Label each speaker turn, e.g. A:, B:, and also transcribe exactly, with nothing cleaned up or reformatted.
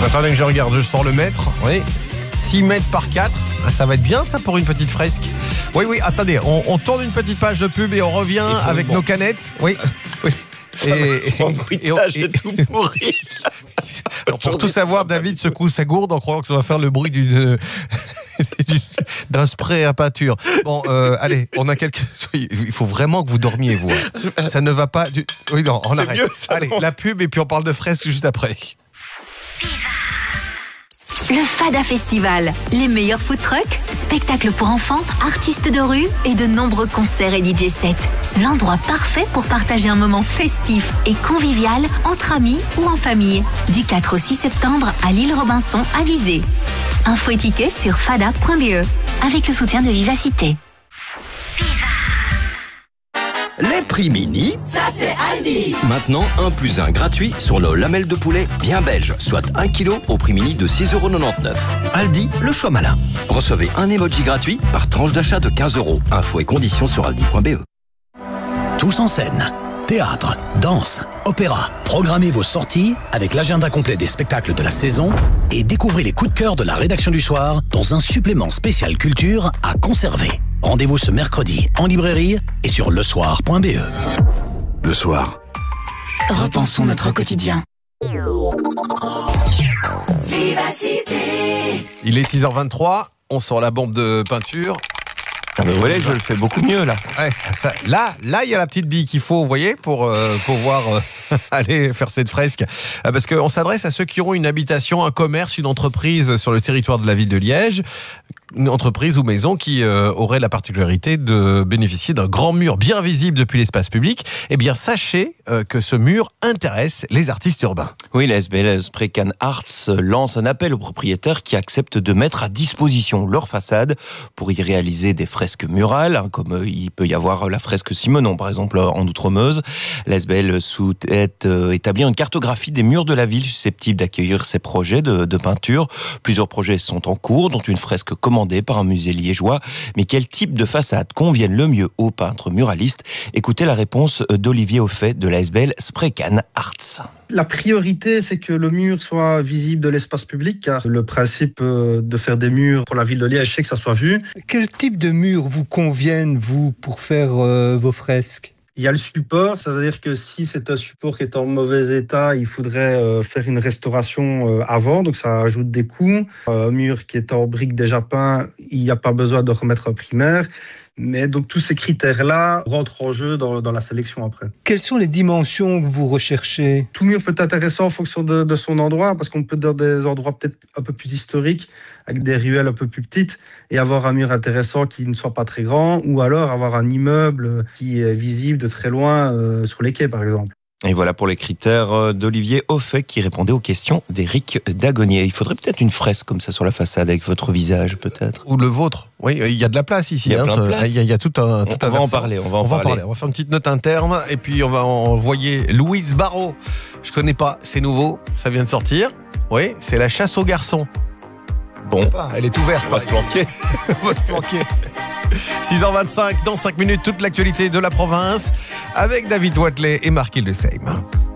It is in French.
A: Attendez que je regarde, je sors le mètre. Oui. six mètres par quatre. Ah, ça va être bien ça pour une petite fresque. Oui, oui, attendez, on, on tourne une petite page de pub et on revient et avec bon. nos canettes. Oui, oui.
B: Et, et, et, et, et tout pourri.
A: Alors, pour tout savoir, David secoue sa gourde en croyant que ça va faire le bruit d'une, d'un spray à peinture. Bon, euh, allez, on a quelques. Il faut vraiment que vous dormiez, vous. Ça ne va pas. Du... Oui, non, on
B: C'est
A: arrête.
B: Mieux, ça,
A: allez,
B: non.
A: la pub et puis on parle de fresques juste après.
C: Le Fada Festival, les meilleurs food trucks, spectacles pour enfants, artistes de rue et de nombreux concerts et D J sets. L'endroit parfait pour partager un moment festif et convivial entre amis ou en famille. Du quatre au six septembre à l'île Robinson à Visé. Info et tickets sur fada point b e avec le soutien de Vivacité.
D: Les prix mini,
E: ça c'est Aldi.
D: Maintenant un plus un gratuit sur nos lamelles de poulet bien belges, soit un kilo au prix mini de six euros quatre-vingt-dix-neuf. Aldi, le choix malin. Recevez un emoji gratuit par tranche d'achat de quinze euros. Infos et conditions sur aldi point b e.
F: Tous en scène. Théâtre, danse, opéra. Programmez vos sorties avec l'agenda complet des spectacles de la saison et découvrez les coups de cœur de la rédaction du soir dans un supplément spécial culture à conserver. Rendez-vous ce mercredi en librairie et sur le soir point b e.
G: Le soir.
C: Repensons notre quotidien.
E: Vivacité.
A: Il est six heures vingt-trois, on sort la bombe de peinture.
B: Ah ben voilà, je le fais beaucoup mieux là.
A: Ouais, ça, ça, là, là, il y a la petite bille qu'il faut, vous voyez, pour euh, pouvoir euh, aller faire cette fresque. Euh, parce qu'on s'adresse à ceux qui auront une habitation, un commerce, une entreprise sur le territoire de la ville de Liège. Une entreprise ou maison qui euh, aurait la particularité de bénéficier d'un grand mur bien visible depuis l'espace public. Eh bien, sachez euh, que ce mur intéresse les artistes urbains.
B: Oui, la S B L Sprecan Arts lance un appel aux propriétaires qui acceptent de mettre à disposition leur façade pour y réaliser des fresques murales, hein, comme euh, il peut y avoir la fresque Simenon, par exemple, en Outremeuse. La S B L souhaite euh, établir une cartographie des murs de la ville susceptibles d'accueillir ces projets de, de peinture. Plusieurs projets sont en cours, dont une fresque commandée par un musée liégeois. Mais quel type de façade convienne le mieux aux peintres muralistes? Écoutez la réponse d'Olivier Auffet de la S B L Sprecan Arts.
H: La priorité, c'est que le mur soit visible de l'espace public, car le principe de faire des murs pour la ville de Liège, c'est que ça soit vu.
I: Quel type de murs vous conviennent, vous, pour faire euh, vos fresques ?
H: Il y a le support, ça veut dire que si c'est un support qui est en mauvais état, il faudrait euh, faire une restauration euh, avant, donc ça ajoute des coûts. Un mur qui est en briques déjà peint, il n'y a pas besoin de remettre un primaire. Mais donc tous ces critères-là rentrent en jeu dans, dans la sélection après.
I: Quelles sont les dimensions que vous recherchez ?
H: Tout mur peut être intéressant en fonction de, de son endroit, parce qu'on peut dans des endroits peut-être un peu plus historiques, avec des ruelles un peu plus petites, et avoir un mur intéressant qui ne soit pas très grand, ou alors avoir un immeuble qui est visible de très loin euh, sur les quais par exemple.
B: Et voilà pour les critères d'Olivier Auffet qui répondait aux questions d'Éric Dagonier. Il faudrait peut-être une fresque comme ça sur la façade avec votre visage peut-être.
A: Ou le vôtre. Oui, il y a de la place ici.
B: Il y a
A: hein,
B: plein de place.
A: Il y a, il y a tout un, tout
B: on
A: un
B: va en
A: versant.
B: parler. On va en
A: on va
B: parler.
A: en parler. On va faire une petite note interne et puis on va envoyer Louise Barrault. Je connais pas, c'est nouveau, ça vient de sortir. Oui, c'est la chasse aux garçons.
B: Bon,
A: elle est ouverte.
B: On va se planquer.
A: On va se planquer. six heures vingt-cinq, dans cinq minutes, toute l'actualité de la province avec David Watley et Marc Hildesheim.